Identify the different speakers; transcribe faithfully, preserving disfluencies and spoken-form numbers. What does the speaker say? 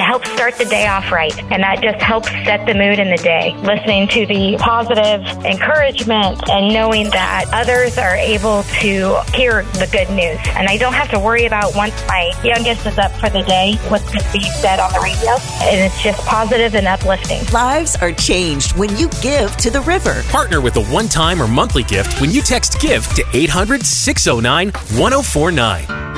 Speaker 1: helps start the day off right. And that just helps set the mood in the day. Listening to the positive encouragement and knowing that others are able to hear the good news. And I don't have to worry about once my youngest is up for the day, what's going to be said on the radio. And it's just positive and uplifting.
Speaker 2: Lives are changed when you give to the river.
Speaker 3: Partner with a one-time or monthly gift when you text GIVE to eight hundred, six oh nine, one oh four nine.